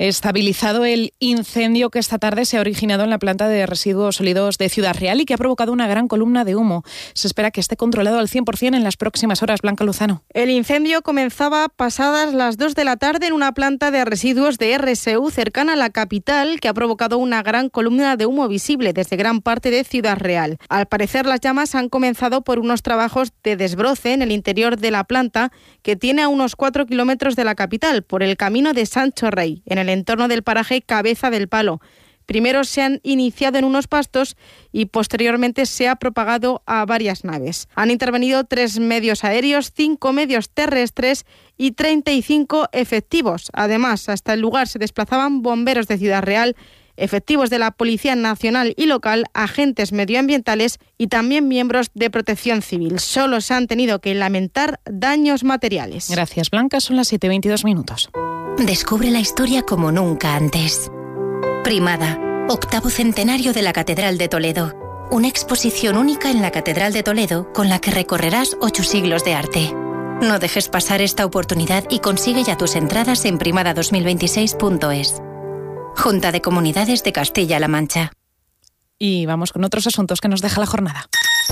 estabilizado el incendio que esta tarde se ha originado en la planta de residuos sólidos de Ciudad Real y que ha provocado una gran columna de humo. Se espera que esté controlado al 100% en las próximas horas. Blanca Luzano. El incendio comenzaba pasadas las 2 de la tarde en una planta de residuos de RSU cercana a la capital, que ha provocado una gran columna de humo visible desde gran parte de Ciudad Real. Al parecer, las llamas han comenzado por unos trabajos de desbroce en el interior de la planta, que tiene a unos 4 kilómetros de la capital, por el camino de Sancho Rey, en el entorno del paraje Cabeza del Palo. Primero se han iniciado en unos pastos y posteriormente se ha propagado a varias naves. Han intervenido 3 medios aéreos, 5 medios terrestres y 35 efectivos. Además, hasta el lugar se desplazaban bomberos de Ciudad Real, efectivos de la Policía Nacional y local, agentes medioambientales y también miembros de Protección Civil. Solo se han tenido que lamentar daños materiales. Gracias, Blanca. Son las 7:22 minutos. Descubre la historia como nunca antes. Primada, 8º centenario de la Catedral de Toledo. Una exposición única en la Catedral de Toledo con la que recorrerás 8 siglos de arte. No dejes pasar esta oportunidad y consigue ya tus entradas en primada2026.es. Junta de Comunidades de Castilla-La Mancha. Y vamos con otros asuntos que nos deja la jornada.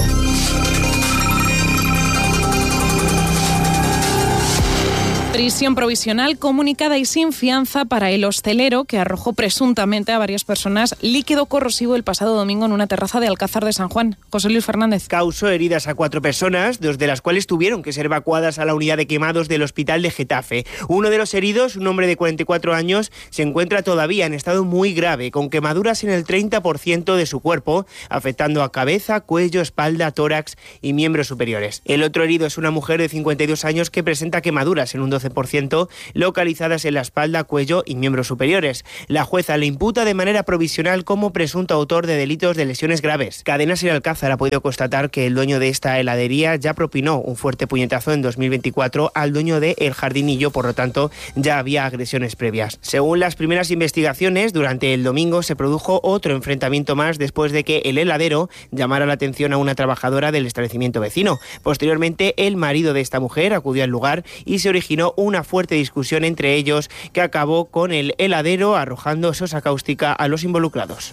Prisión provisional comunicada y sin fianza para el hostelero que arrojó presuntamente a varias personas líquido corrosivo el pasado domingo en una terraza de Alcázar de San Juan. José Luis Fernández. Causó heridas a 4 personas, 2 de las cuales tuvieron que ser evacuadas a la unidad de quemados del hospital de Getafe. Uno de los heridos, un hombre de 44 años, se encuentra todavía en estado muy grave, con quemaduras en el 30% de su cuerpo, afectando a cabeza, cuello, espalda, tórax y miembros superiores. El otro herido es una mujer de 52 años que presenta quemaduras en un 12%, localizadas en la espalda, cuello y miembros superiores. La jueza le imputa de manera provisional como presunto autor de delitos de lesiones graves. Cadenas y Alcázar ha podido constatar que el dueño de esta heladería ya propinó un fuerte puñetazo en 2024 al dueño de El Jardinillo, por lo tanto ya había agresiones previas. Según las primeras investigaciones, durante el domingo se produjo otro enfrentamiento más después de que el heladero llamara la atención a una trabajadora del establecimiento vecino. Posteriormente, el marido de esta mujer acudió al lugar y se originó una fuerte discusión entre ellos que acabó con el heladero arrojando sosa cáustica a los involucrados.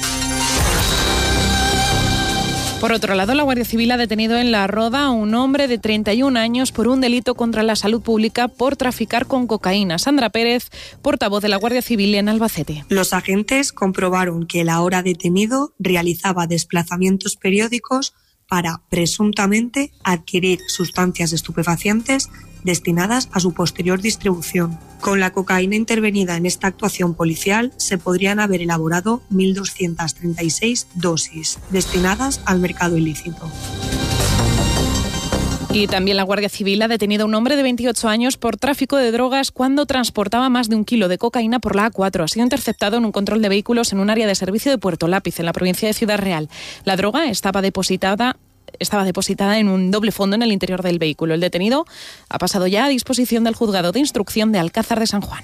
Por otro lado, la Guardia Civil ha detenido en La Roda a un hombre de 31 años por un delito contra la salud pública por traficar con cocaína. Sandra Pérez, portavoz de la Guardia Civil en Albacete. Los agentes comprobaron que el ahora detenido realizaba desplazamientos periódicos para, presuntamente, adquirir sustancias estupefacientes destinadas a su posterior distribución. Con la cocaína intervenida en esta actuación policial se podrían haber elaborado 1.236 dosis destinadas al mercado ilícito. Y también la Guardia Civil ha detenido a un hombre de 28 años por tráfico de drogas cuando transportaba más de 1 kilo de cocaína por la A4. Ha sido interceptado en un control de vehículos en un área de servicio de Puerto Lápiz, en la provincia de Ciudad Real. La droga estaba depositada en un doble fondo en el interior del vehículo. El detenido ha pasado ya a disposición del juzgado de instrucción de Alcázar de San Juan.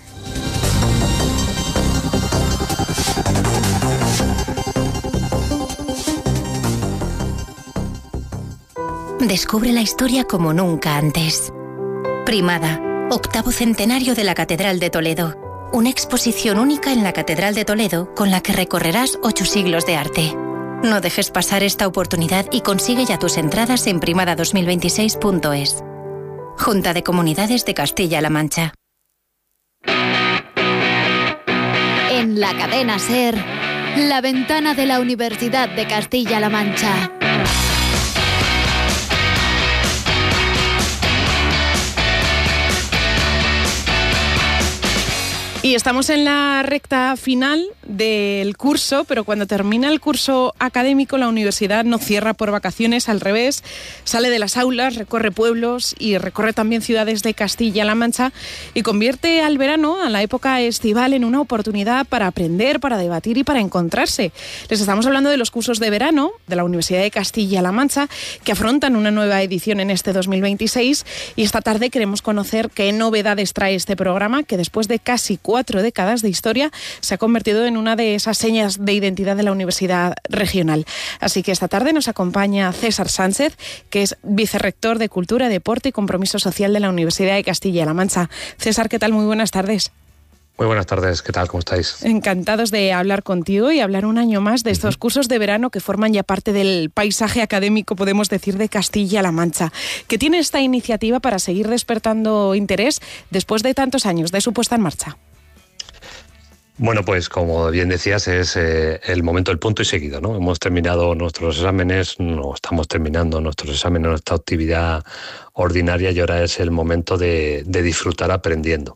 Descubre la historia como nunca antes. Primada, 8º centenario de la Catedral de Toledo. Una exposición única en la Catedral de Toledo con la que recorrerás 8 siglos de arte. No dejes pasar esta oportunidad y consigue ya tus entradas en primada2026.es. Junta de Comunidades de Castilla-La Mancha. En la cadena SER, la ventana de la Universidad de Castilla-La Mancha. Y estamos en la recta final del curso, pero cuando termina el curso académico, la universidad no cierra por vacaciones, al revés, sale de las aulas, recorre pueblos y recorre también ciudades de Castilla-La Mancha y convierte al verano, a la época estival, en una oportunidad para aprender, para debatir y para encontrarse. Les estamos hablando de los cursos de verano de la Universidad de Castilla-La Mancha, que afrontan una nueva edición en este 2026, y esta tarde queremos conocer qué novedades trae este programa, que después de casi 4 décadas de historia se ha convertido en una de esas señas de identidad de la Universidad Regional. Así que esta tarde nos acompaña César Sánchez, que es vicerrector de Cultura, Deporte y Compromiso Social de la Universidad de Castilla-La Mancha. César, ¿qué tal? Muy buenas tardes. Muy buenas tardes, ¿qué tal? ¿Cómo estáis? Encantados de hablar contigo y hablar un año más de estos cursos de verano que forman ya parte del paisaje académico, podemos decir, de Castilla-La Mancha. ¿Qué tiene esta iniciativa para seguir despertando interés después de tantos años de su puesta en marcha? Bueno, pues como bien decías, es el momento del punto y seguido, ¿no? Hemos terminado nuestros exámenes, no estamos terminando nuestros exámenes, nuestra actividad ordinaria, y ahora es el momento de disfrutar aprendiendo,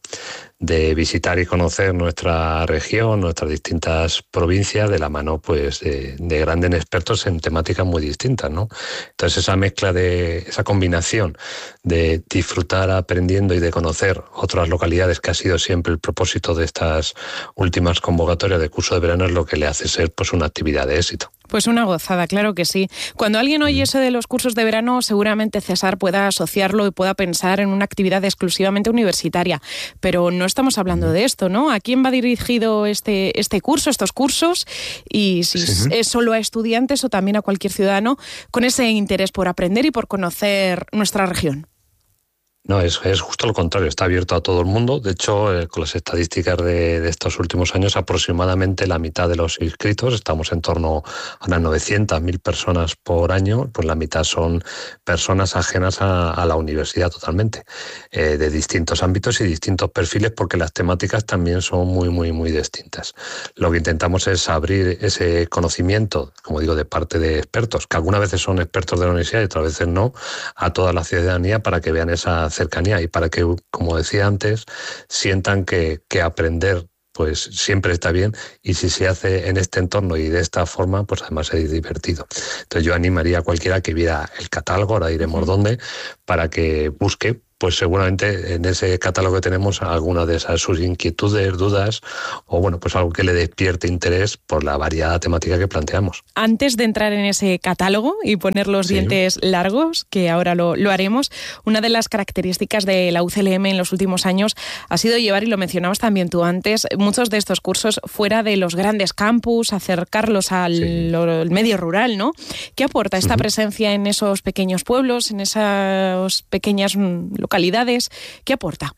de visitar y conocer nuestra región, nuestras distintas provincias, de la mano pues de grandes expertos en temáticas muy distintas, ¿no? Entonces esa mezcla esa combinación de disfrutar aprendiendo y de conocer otras localidades, que ha sido siempre el propósito de estas últimas convocatorias de curso de verano, es lo que le hace ser pues una actividad de éxito. Pues una gozada, claro que sí. Cuando alguien oye eso de los cursos de verano, seguramente César pueda asociarlo y pueda pensar en una actividad exclusivamente universitaria. Pero no estamos hablando de esto, ¿no? ¿A quién va dirigido este curso, estos cursos? Y si es solo a estudiantes o también a cualquier ciudadano con ese interés por aprender y por conocer nuestra región. No, es justo lo contrario, está abierto a todo el mundo. De hecho, con las estadísticas de estos últimos años, aproximadamente la mitad de los inscritos, estamos en torno a unas 900.000 personas por año, pues la mitad son personas ajenas a la universidad totalmente, de distintos ámbitos y distintos perfiles, porque las temáticas también son muy, muy, muy distintas. Lo que intentamos es abrir ese conocimiento, como digo, de parte de expertos, que algunas veces son expertos de la universidad y otras veces no, a toda la ciudadanía, para que vean esa cercanía y para que, como decía antes, sientan que aprender pues siempre está bien, y si se hace en este entorno y de esta forma, pues además es divertido. Entonces yo animaría a cualquiera que viera el catálogo, ahora diremos dónde, para que busque, pues seguramente en ese catálogo que tenemos alguna de esas sus inquietudes, dudas, o bueno, pues algo que le despierte interés por la variada temática que planteamos. Antes de entrar en ese catálogo y poner los dientes largos, que ahora lo haremos, una de las características de la UCLM en los últimos años ha sido llevar, y lo mencionabas también tú antes, muchos de estos cursos fuera de los grandes campus, acercarlos al medio rural, ¿no? ¿Qué aporta esta presencia en esos pequeños pueblos, en esas pequeñas localidades? ¿Qué aporta?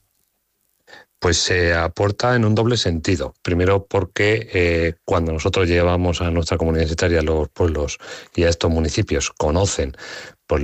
Pues se aporta en un doble sentido. Primero porque cuando nosotros llevamos a nuestra comunidad universitaria a los pueblos y a estos municipios, conocen por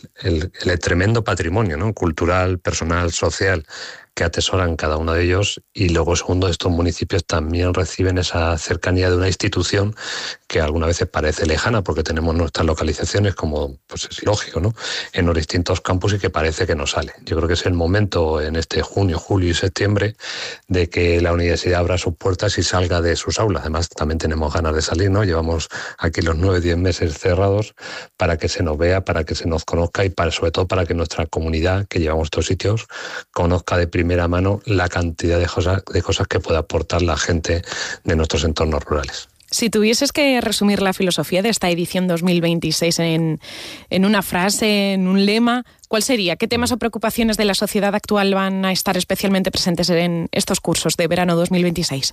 el tremendo patrimonio, ¿no?, cultural, personal, social, que atesoran cada uno de ellos. Y luego, segundo, estos municipios también reciben esa cercanía de una institución que algunas veces parece lejana, porque tenemos nuestras localizaciones, como pues es lógico, ¿no?, en los distintos campus, y que parece que no sale. Yo creo que es el momento, en este junio, julio y septiembre, de que la universidad abra sus puertas y salga de sus aulas. Además, también tenemos ganas de salir, ¿no? Llevamos aquí los 9-10 meses cerrados, para que se nos vea, para que se nos conozca, y sobre todo para que nuestra comunidad, que llevamos estos sitios, conozca de primera mano la cantidad de cosas que puede aportar la gente de nuestros entornos rurales. Si tuvieses que resumir la filosofía de esta edición 2026 en una frase, en un lema, ¿cuál sería? ¿Qué temas o preocupaciones de la sociedad actual van a estar especialmente presentes en estos cursos de verano 2026?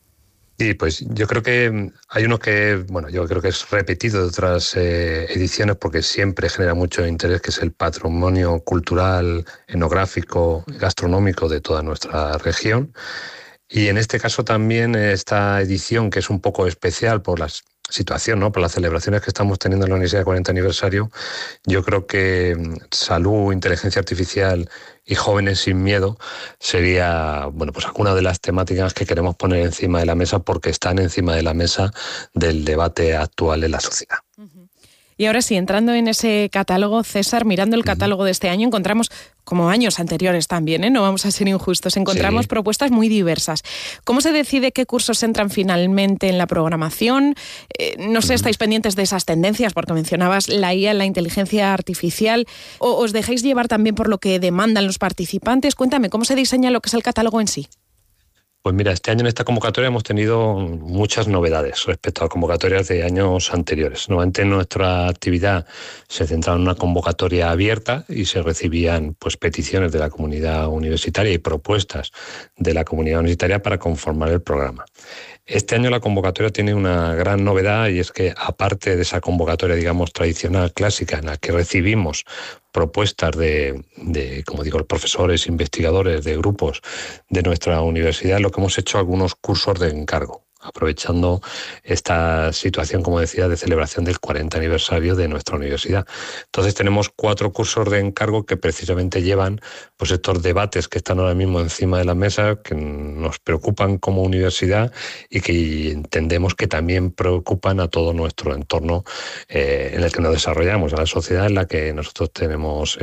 Sí, pues yo creo que hay uno que, bueno, yo creo que es repetido de otras ediciones, porque siempre genera mucho interés, que es el patrimonio cultural, etnográfico, gastronómico de toda nuestra región. Y en este caso también esta edición, que es un poco especial por las situación, ¿no?, por las celebraciones que estamos teniendo en la Universidad de 40 aniversario, yo creo que salud, inteligencia artificial y jóvenes sin miedo sería, bueno, pues alguna de las temáticas que queremos poner encima de la mesa, porque están encima de la mesa del debate actual en la sociedad. Y ahora sí, entrando en ese catálogo, César, mirando el catálogo de este año, encontramos, como años anteriores también, no vamos a ser injustos, encontramos propuestas muy diversas. ¿Cómo se decide qué cursos entran finalmente en la programación? No sé, ¿estáis pendientes de esas tendencias? Porque mencionabas la IA, la inteligencia artificial. ¿O os dejáis llevar también por lo que demandan los participantes? Cuéntame, ¿cómo se diseña lo que es el catálogo en sí? Pues mira, este año en esta convocatoria hemos tenido muchas novedades respecto a convocatorias de años anteriores. Normalmente nuestra actividad se centraba en una convocatoria abierta y se recibían pues peticiones de la comunidad universitaria y propuestas de la comunidad universitaria para conformar el programa. Este año la convocatoria tiene una gran novedad, y es que, aparte de esa convocatoria, digamos, tradicional, clásica, en la que recibimos propuestas de, como digo, profesores, investigadores de grupos de nuestra universidad, lo que hemos hecho algunos cursos de encargo, aprovechando esta situación, como decía, de celebración del 40 aniversario de nuestra universidad. Entonces tenemos 4 cursos de encargo que precisamente llevan pues estos debates que están ahora mismo encima de la mesa, que nos preocupan como universidad y que entendemos que también preocupan a todo nuestro entorno en el que nos desarrollamos, a la sociedad en la que nosotros tenemos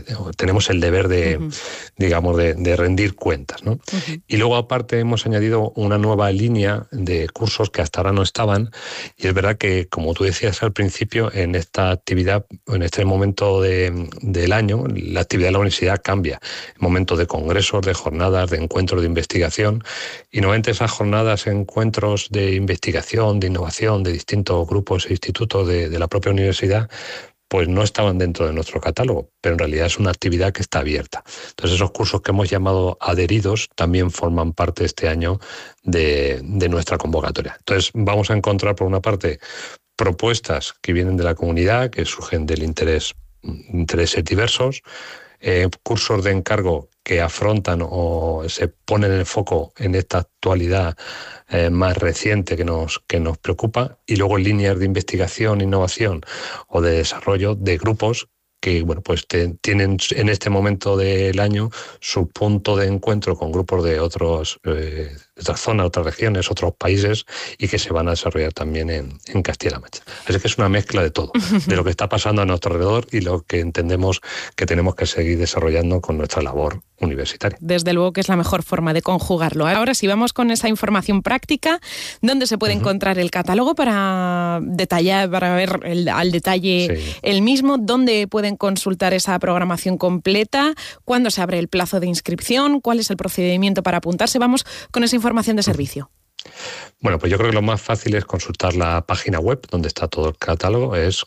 el deber de, digamos, de rendir cuentas, ¿no? Y luego aparte hemos añadido una nueva línea de cursos que hasta ahora no estaban, y es verdad que, como tú decías al principio, en esta actividad, en este momento del año, la actividad de la universidad cambia, en momentos de congresos, de jornadas, de encuentros de investigación, y normalmente esas jornadas, encuentros de investigación, de innovación, de distintos grupos e institutos de la propia universidad, pues no estaban dentro de nuestro catálogo, pero en realidad es una actividad que está abierta. Entonces esos cursos que hemos llamado adheridos también forman parte este año de nuestra convocatoria. Entonces vamos a encontrar, por una parte, propuestas que vienen de la comunidad, que surgen del intereses diversos, cursos de encargo que afrontan o se ponen el foco en esta actualidad más reciente que nos preocupa, y luego líneas de investigación, innovación o de desarrollo de grupos que pues tienen en este momento del año su punto de encuentro con grupos de otras zonas, otras regiones, otros países, y que se van a desarrollar también en Castilla-La Mancha. Así que es una mezcla de todo, de lo que está pasando a nuestro alrededor y lo que entendemos que tenemos que seguir desarrollando con nuestra labor universitaria. Desde luego que es la mejor forma de conjugarlo. Ahora sí, vamos con esa información práctica, ¿dónde se puede encontrar el catálogo para detallar, para ver al detalle el mismo? ¿Dónde pueden consultar esa programación completa? ¿Cuándo se abre el plazo de inscripción? ¿Cuál es el procedimiento para apuntarse? Vamos con esa información de servicio. Bueno, pues yo creo que lo más fácil es consultar la página web donde está todo el catálogo, es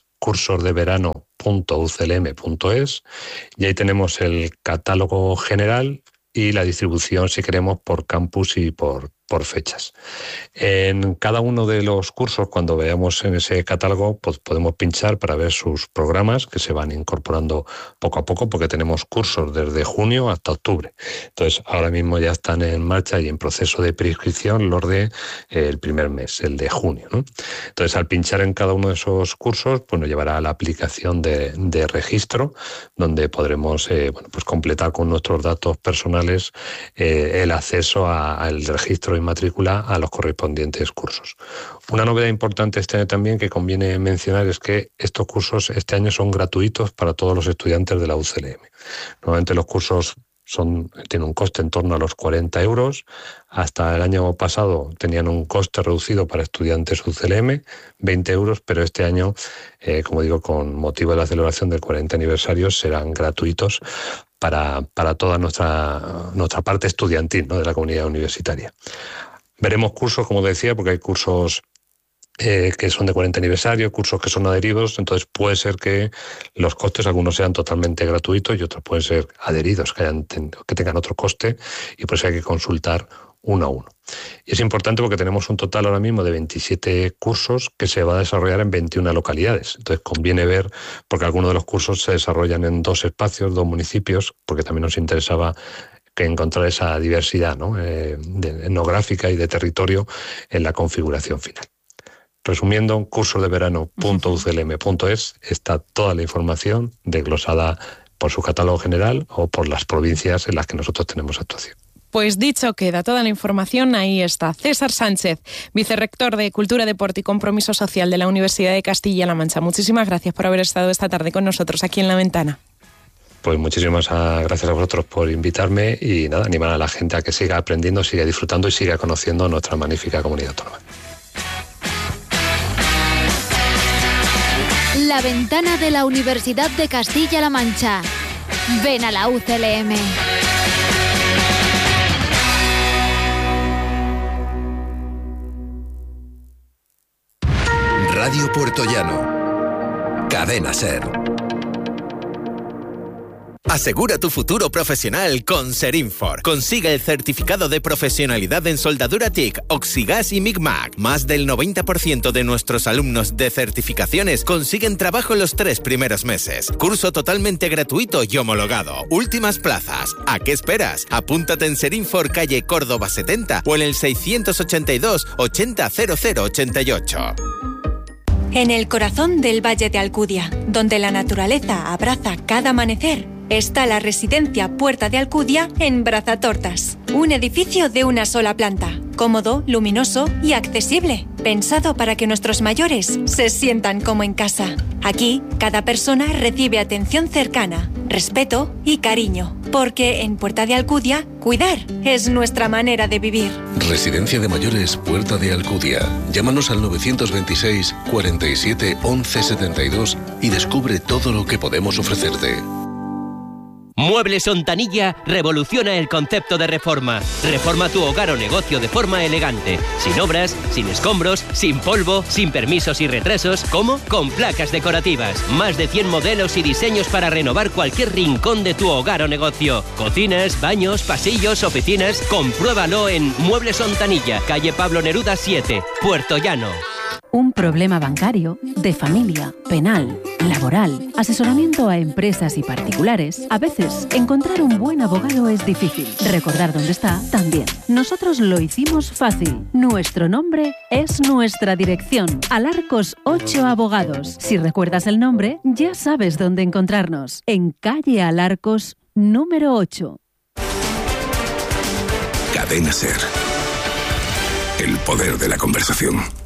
cursosdeverano.uclm.es, y ahí tenemos el catálogo general y la distribución, si queremos, por campus y por fechas. En cada uno de los cursos, cuando veamos en ese catálogo, pues podemos pinchar para ver sus programas que se van incorporando poco a poco, porque tenemos cursos desde junio hasta octubre. Entonces, ahora mismo ya están en marcha y en proceso de preinscripción los de el primer mes, el de junio, ¿no? Entonces, al pinchar en cada uno de esos cursos, pues nos llevará a la aplicación de registro, donde podremos pues completar con nuestros datos personales el acceso al registro y matrícula a los correspondientes cursos. Una novedad importante este año también que conviene mencionar es que estos cursos este año son gratuitos para todos los estudiantes de la UCLM. Normalmente los cursos tienen un coste en torno a los 40 euros. Hasta el año pasado tenían un coste reducido para estudiantes UCLM, 20 euros, pero este año, como digo, con motivo de la celebración del 40 aniversario, serán gratuitos para toda nuestra parte estudiantil, ¿no?, de la comunidad universitaria. Veremos cursos, como decía, porque hay cursos que son de 40 aniversario, cursos que son adheridos, entonces puede ser que los costes, algunos sean totalmente gratuitos y otros pueden ser adheridos, que tengan otro coste, y por eso hay que consultar uno a uno. Y es importante porque tenemos un total ahora mismo de 27 cursos que se va a desarrollar en 21 localidades. Entonces conviene ver, porque algunos de los cursos se desarrollan en 2 espacios, 2 municipios, porque también nos interesaba que encontrar esa diversidad, ¿no?, etnográfica y de territorio en la configuración final. Resumiendo, cursosdeverano.uclm.es está toda la información desglosada por su catálogo general o por las provincias en las que nosotros tenemos actuación. Pues dicho queda, toda la información ahí está. César Sánchez, vicerrector de Cultura, Deporte y Compromiso Social de la Universidad de Castilla-La Mancha. Muchísimas gracias por haber estado esta tarde con nosotros aquí en La Ventana. Pues muchísimas gracias a vosotros por invitarme, y nada, animar a la gente a que siga aprendiendo, siga disfrutando y siga conociendo nuestra magnífica comunidad autónoma. La Ventana de la Universidad de Castilla-La Mancha. Ven a la UCLM. Radio Puertollano. Cadena SER. Asegura tu futuro profesional con Serinfor. Consigue el certificado de profesionalidad en soldadura TIC, Oxigas y MIG-MAG. Más del 90% de nuestros alumnos de certificaciones consiguen trabajo en los 3 primeros meses. Curso totalmente gratuito y homologado. Últimas plazas. ¿A qué esperas? Apúntate en Serinfor, calle Córdoba 70 o en el 682 80 0088. En el corazón del Valle de Alcudia, donde la naturaleza abraza cada amanecer, está la residencia Puerta de Alcudia en Brazatortas. Un edificio de una sola planta, cómodo, luminoso y accesible, pensado para que nuestros mayores se sientan como en casa. Aquí, cada persona recibe atención cercana, respeto y cariño, porque en Puerta de Alcudia, cuidar es nuestra manera de vivir. Residencia de mayores Puerta de Alcudia. Llámanos al 926 47 11 72 y descubre todo lo que podemos ofrecerte. Muebles Ontanilla revoluciona el concepto de reforma. Reforma tu hogar o negocio de forma elegante. Sin obras, sin escombros, sin polvo, sin permisos y retrasos. ¿Cómo? Con placas decorativas. Más de 100 modelos y diseños para renovar cualquier rincón de tu hogar o negocio. Cocinas, baños, pasillos, oficinas. Compruébalo en Muebles Ontanilla, calle Pablo Neruda 7, Puerto Llano. Un problema bancario, de familia, penal, laboral, asesoramiento a empresas y particulares. A veces, encontrar un buen abogado es difícil. Recordar dónde está, también. Nosotros lo hicimos fácil. Nuestro nombre es nuestra dirección. Alarcos 8 Abogados. Si recuerdas el nombre, ya sabes dónde encontrarnos. En calle Alarcos, número 8. Cadena SER. El poder de la conversación.